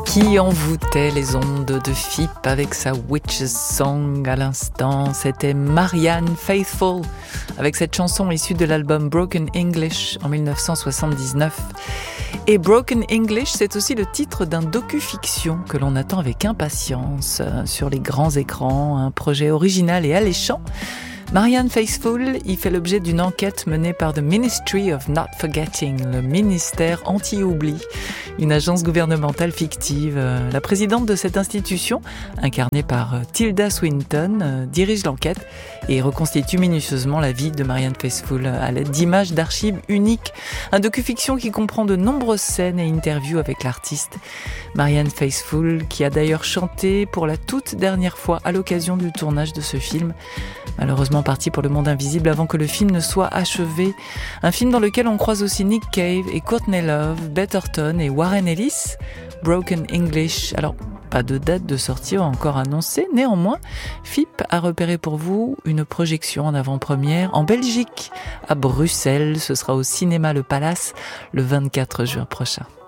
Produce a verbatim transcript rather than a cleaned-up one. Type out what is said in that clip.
Qui envoûtait les ondes de F I P avec sa Witch's Song à l'instant. C'était Marianne Faithfull avec cette chanson issue de l'album Broken English en dix-neuf cent soixante-dix-neuf. Et Broken English, c'est aussi le titre d'un docu-fiction que l'on attend avec impatience sur les grands écrans, un projet original et alléchant. Marianne Faithfull y fait l'objet d'une enquête menée par The Ministry of Not Forgetting, le ministère anti-oubli, une agence gouvernementale fictive. La présidente de cette institution, incarnée par Tilda Swinton, dirige l'enquête et reconstitue minutieusement la vie de Marianne Faithfull à l'aide d'images d'archives uniques. Un docu-fiction qui comprend de nombreuses scènes et interviews avec l'artiste. Marianne Faithfull, qui a d'ailleurs chanté pour la toute dernière fois à l'occasion du tournage de ce film. Malheureusement parti pour le monde invisible avant que le film ne soit achevé. Un film dans lequel on croise aussi Nick Cave et Courtney Love, Beth Orton et Warren Ellis. Broken English. Alors, pas de date de sortie encore annoncée. Néanmoins, F I P a repéré pour vous une projection en avant-première en Belgique, à Bruxelles. Ce sera au cinéma Le Palace le vingt-quatre juin prochain.